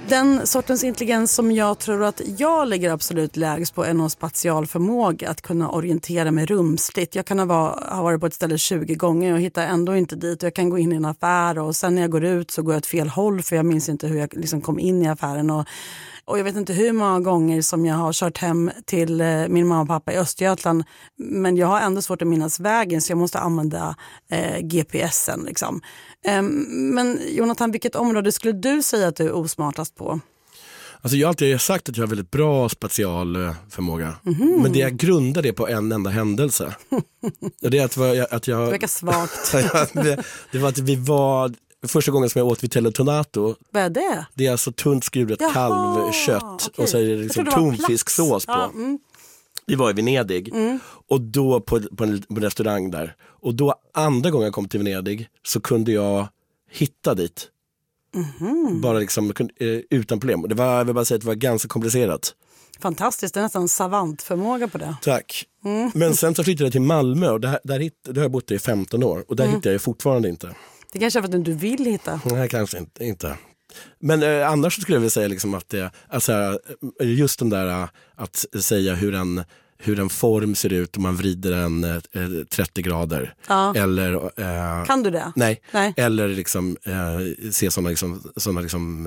Den sortens intelligens som jag tror att jag ligger absolut lägst på är någon spatial förmåga att kunna orientera mig rumsligt. Jag kan ha varit på ett ställe 20 gånger och hittar ändå inte dit. Jag kan gå in i en affär och sen när jag går ut så går jag åt fel håll för jag minns inte hur jag liksom kom in i affären. Och jag vet inte hur många gånger som jag har kört hem till min mamma och pappa i Östergötland. Men jag har ändå svårt att minnas vägen så jag måste använda GPSen. Liksom. Men Jonathan, vilket område skulle du säga att du är osmartast på? Alltså jag har alltid sagt att jag har väldigt bra spatial förmåga. Mm-hmm. Men det jag grundar det på en enda händelse. Det är att jag... Det verkar svagt. det var att vi var... Första gången som jag åt Vitello Tonato. Vad är det? Det är alltså tunt skuret kalvkött och så är det liksom tonfisksås på. Ja, Vi var i Venedig och då på en restaurang där. Och då andra gången jag kom till Venedig så kunde jag hitta dit. Mm-hmm. Bara liksom utan problem. Jag vill bara säga att det var ganska komplicerat. Fantastiskt, det är nästan savantförmåga på det. Tack. Men sen så flyttade jag till Malmö och där har jag bott i 15 år. Och där hittar jag fortfarande inte. Det kanske är för att du vill hitta. Nej, kanske inte. Men annars skulle jag vilja säga liksom att alltså, just den där att säga hur en form ser ut om man vrider den 30 grader. Ja. Eller, kan du det? Nej. Eller liksom se sådana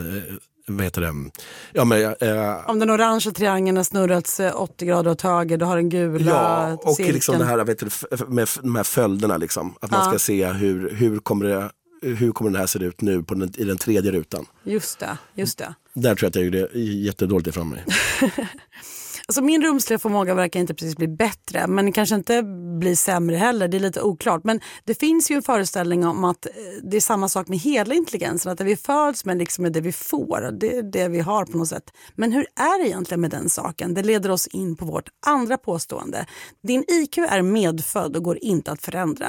vad heter det? Ja, men, om den orangea triangeln har snurrats 80 grader åt höger, då har den gula och cirkeln. Liksom det här med de här följderna liksom. Att man ska se hur kommer den här se ut nu i den tredje rutan. Just det. Där tror jag att jag gjorde jättedåligt ifrån mig. Alltså min rumsliga förmåga verkar inte precis bli bättre, men kanske inte bli sämre heller. Det är lite oklart. Men det finns ju en föreställning om att det är samma sak med hela intelligensen. Att det vi föds med liksom är det vi får. Det är det vi har på något sätt. Men hur är det egentligen med den saken? Det leder oss in på vårt andra påstående. Din IQ är medfödd och går inte att förändra.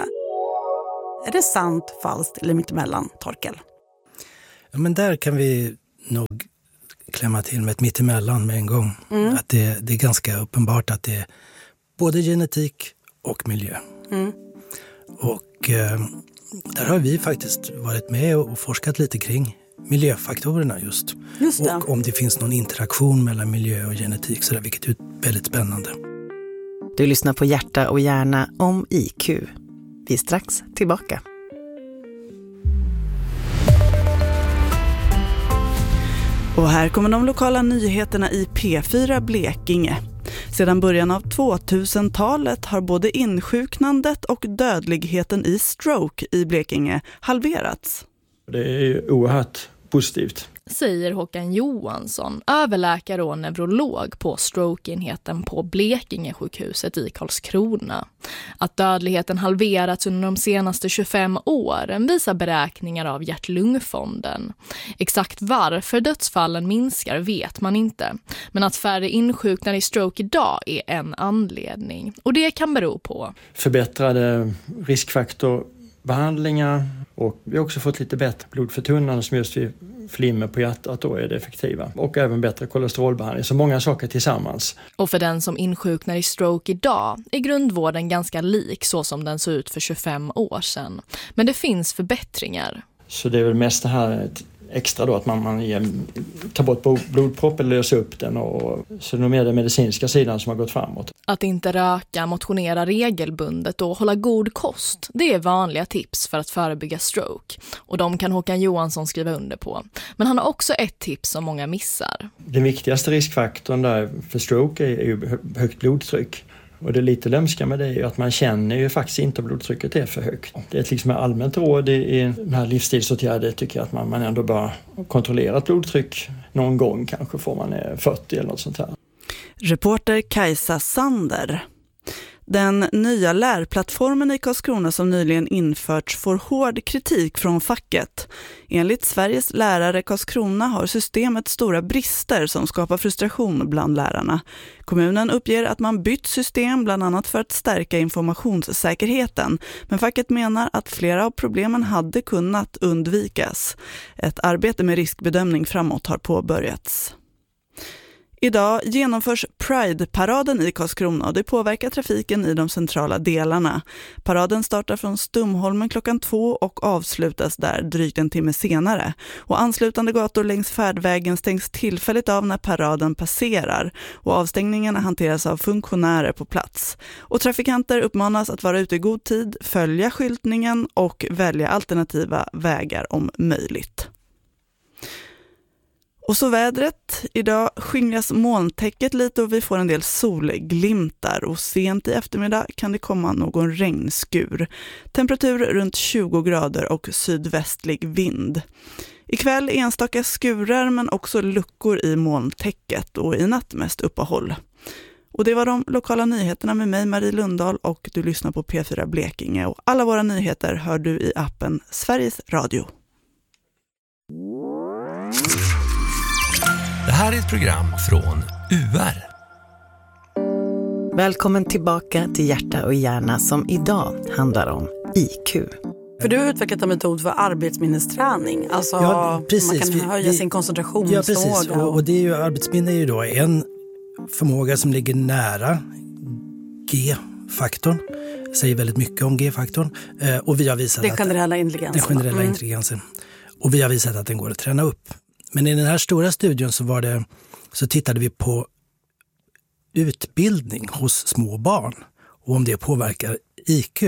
Är det sant, falskt eller mittemellan, Torkel? Ja, men där kan vi nog klämma till med ett mittemellan med en gång. Att det är ganska uppenbart att det är både genetik och miljö. Och där har vi faktiskt varit med och forskat lite kring miljöfaktorerna just det. Och om det finns någon interaktion mellan miljö och genetik, så där, vilket är väldigt spännande. Du lyssnar på Hjärta och hjärna om IQ. Vi är strax tillbaka. Och här kommer de lokala nyheterna i P4 Blekinge. Sedan början av 2000-talet har både insjuknandet och dödligheten i stroke i Blekinge halverats. Det är ju oerhört positivt. Säger Håkan Johansson, överläkare och neurolog på strokeenheten på Blekinge sjukhuset i Karlskrona. Att dödligheten halverats under de senaste 25 åren visar beräkningar av Hjärt-lungfonden. Exakt varför dödsfallen minskar vet man inte. Men att färre insjuknar i stroke idag är en anledning. Och det kan bero på förbättrade riskfaktorbehandlingar, och vi har också fått lite bättre blodförtunnande som just vid flimmer på hjärtat, då är det effektiva. Och även bättre kolesterolbehandling, så många saker tillsammans. Och för den som insjuknar i stroke idag är grundvården ganska lik så som den såg ut för 25 år sedan. Men det finns förbättringar. Så det är väl mest det här extra då, att man tar bort blodpropp eller löser upp den, och så det är nog mer den medicinska sidan som har gått framåt. Att inte röka, motionera regelbundet och hålla god kost, det är vanliga tips för att förebygga stroke. Och de kan Håkan Johansson skriva under på. Men han har också ett tips som många missar. Den viktigaste riskfaktorn där för stroke är ju högt blodtryck. Och det lite lömska med det är ju att man känner ju faktiskt inte om blodtrycket är för högt. Det är liksom ett allmänt råd i den här livsstilsåtgärden, tycker jag, att man ändå bör kontrollera ett blodtryck någon gång, kanske får man 40 eller något sånt här. Reporter Kajsa Sander. Den nya lärplattformen i Karlskrona som nyligen införts får hård kritik från facket. Enligt Sveriges lärare Karlskrona har systemet stora brister som skapar frustration bland lärarna. Kommunen uppger att man bytt system bland annat för att stärka informationssäkerheten, men facket menar att flera av problemen hade kunnat undvikas. Ett arbete med riskbedömning framåt har påbörjats. Idag genomförs Pride-paraden i Karlskrona och det påverkar trafiken i de centrala delarna. Paraden startar från Stumholmen 2:00 och avslutas där drygt en timme senare. Och anslutande gator längs färdvägen stängs tillfälligt av när paraden passerar och avstängningarna hanteras av funktionärer på plats. Och trafikanter uppmanas att vara ute i god tid, följa skyltningen och välja alternativa vägar om möjligt. Och så vädret. Idag skingras molntäcket lite och vi får en del solglimtar och sent i eftermiddag kan det komma någon regnskur. Temperatur runt 20 grader och sydvästlig vind. Ikväll enstaka skurar men också luckor i molntäcket och i natt mest uppehåll. Och det var de lokala nyheterna med mig Marie Lundahl och du lyssnar på P4 Blekinge och alla våra nyheter hör du i appen Sveriges Radio. Det här är ett program från UR. Välkommen tillbaka till Hjärta och hjärna som idag handlar om IQ. För du har utvecklat en metod för arbetsminnesträning. Alltså precis. Man kan höja sin koncentrationsförmåga. Ja, precis. Och det är ju, arbetsminne är ju då en förmåga som ligger nära G-faktorn. Säger väldigt mycket om G-faktorn. Och vi har visat den generella intelligensen. Den generella intelligensen. Och vi har visat att den går att träna upp. Men i den här stora studien så tittade vi på utbildning hos små barn och om det påverkar IQ.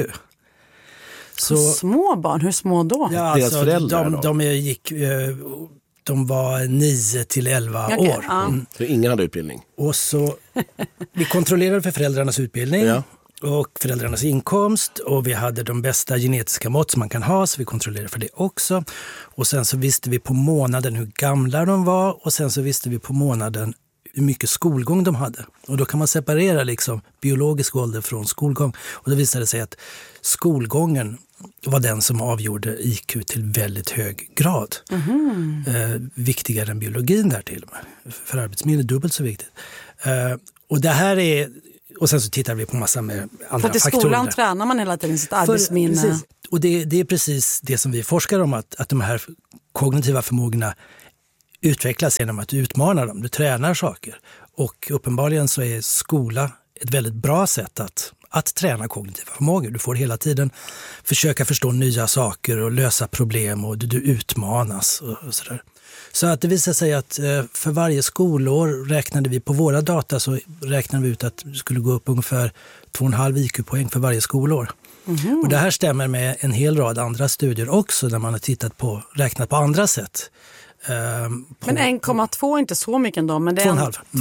Så, små barn? Hur små då? Ja, deras alltså, föräldrar de var 9 till 11 år. Så ingen hade utbildning? Och så vi kontrollerade för föräldrarnas utbildning. Ja. Och föräldrarnas inkomst och vi hade de bästa genetiska mått som man kan ha så vi kontrollerade för det också. Och sen så visste vi på månaden hur gamla de var och sen så visste vi på månaden hur mycket skolgång de hade. Och då kan man separera liksom biologisk ålder från skolgång. Och då visade det sig att skolgången var den som avgjorde IQ till väldigt hög grad. Viktigare än biologin där till och med. För arbetsminne är dubbelt så viktigt. Och det här är... Och sen så tittar vi på massa med andra faktorer. För i skolan tränar man hela tiden sitt arbetsminne. Precis. Och det är precis det som vi forskar om, att de här kognitiva förmågorna utvecklas genom att du utmanar dem. Du tränar saker. Och uppenbarligen så är skola ett väldigt bra sätt att träna kognitiva förmågor. Du får hela tiden försöka förstå nya saker och lösa problem och du utmanas och sådär. Så att det visar sig att för varje skolår räknade vi på våra data så räknade vi ut att det skulle gå upp ungefär 2,5 IQ-poäng för varje skolår. Och det här stämmer med en hel rad andra studier också där man har räknat på andra sätt. Men 1,2 är inte så mycket ändå. Men det är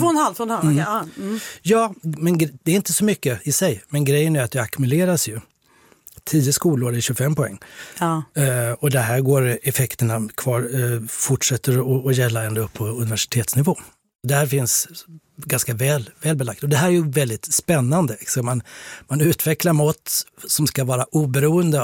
2,5. Ja, men det är inte så mycket i sig. Men grejen är att det ackumuleras ju. 10 skolår är 25 poäng. Ja. Och det här går effekterna kvar, fortsätter att gälla ända upp på universitetsnivå. Det här finns ganska väl belagt. Och det här är ju väldigt spännande. Så man utvecklar mått som ska vara oberoende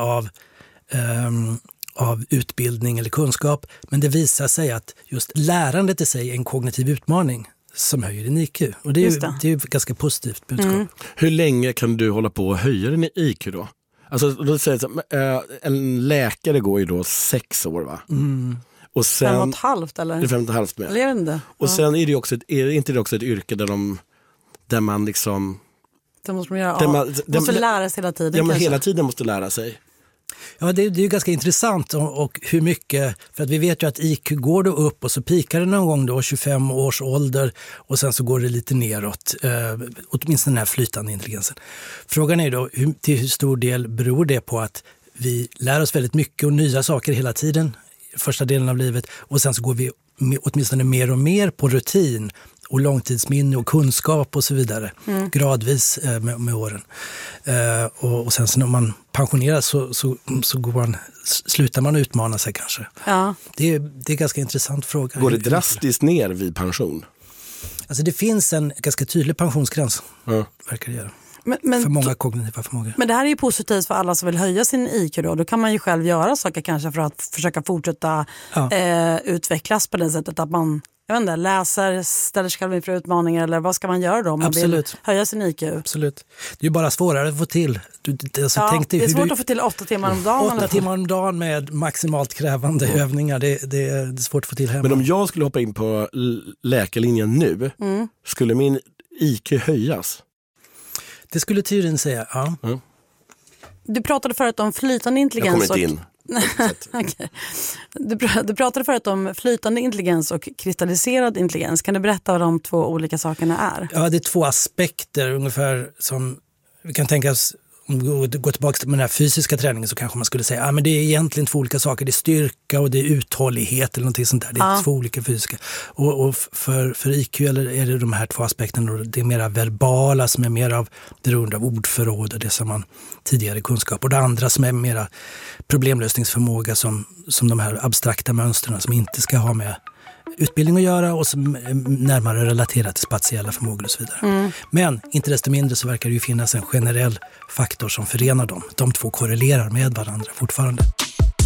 av utbildning eller kunskap. Men det visar sig att just lärandet i sig är en kognitiv utmaning som höjer din IQ. Och det är ju ganska positivt budskap. Hur länge kan du hålla på att höja din IQ då? Alltså, då säger jag, en läkare går ju då 6 år, va? Och sen, 5,5 eller? 5,5 med. Eller är det inte? Och sen är det också är inte det också ett yrke där man liksom... Det måste man göra. Måste lära sig hela tiden. Ja, men hela tiden måste lära sig. Ja, det är ju ganska intressant och hur mycket, för att vi vet ju att IQ går då upp och så pikar det någon gång då 25 års ålder och sen så går det lite neråt, åtminstone den här flytande intelligensen. Frågan är då till hur stor del beror det på att vi lär oss väldigt mycket och nya saker hela tiden, första delen av livet, och sen så går vi åtminstone mer och mer på rutin och långtidsminne och kunskap och så vidare, gradvis med åren. Och sen så när man pensioneras så slutar man utmana sig kanske. Ja. Det är en ganska intressant fråga. Går det drastiskt ner vid pension? Alltså det finns en ganska tydlig pensionsgräns, verkar det göra. Men, för många kognitiva förmågor. Men det här är ju positivt för alla som vill höja sin IQ då. Då kan man ju själv göra saker kanske för att försöka fortsätta utvecklas på det sättet att man jag vet inte, läser, ställer sig själv inför utmaningar, eller vad ska man göra då om man vill höja sin IQ? Absolut. Det är ju bara svårare att få till. Det är svårt att få till 8 timmar om dagen. 8 timmar om dagen med maximalt krävande övningar, det är svårt att få till hemma. Men om jag skulle hoppa in på läkarlinjen nu, skulle min IQ höjas? Det skulle teorin säga, ja. Du pratade förut om flytande intelligens. Jag kommer inte in. Okay. Du pratade förut om flytande intelligens och kristalliserad intelligens. Kan du berätta vad de 2 olika sakerna är? Ja, det är 2 aspekter ungefär som vi kan tänka oss. Om vi går tillbaka till den här fysiska träningen så kanske man skulle säga men det är egentligen 2 olika saker. Det är styrka och det är uthållighet eller någonting sånt där. Det är 2 olika fysiska. Och för IQ är det de här 2 aspekterna. Det är mera verbala som är mer av beroende av ordförråd och det som man tidigare kunskap. Och det andra som är mera problemlösningsförmåga som de här abstrakta mönstren som inte ska ha med utbildning att göra och som är närmare relaterat till spatiella förmågor och så vidare. Men inte desto mindre så verkar det ju finnas en generell faktor som förenar dem. De 2 korrelerar med varandra fortfarande.